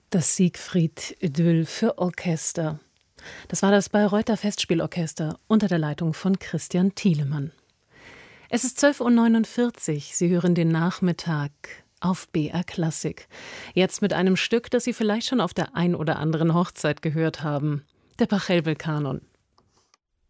Das Siegfried-Idyll für Orchester. Das war das Bayreuther Festspielorchester unter der Leitung von Christian Thielemann. Es ist 12:49 Uhr. Sie hören den Nachmittag auf BR Klassik. Jetzt mit einem Stück, das Sie vielleicht schon auf der ein oder anderen Hochzeit gehört haben. Der Pachelbel-Kanon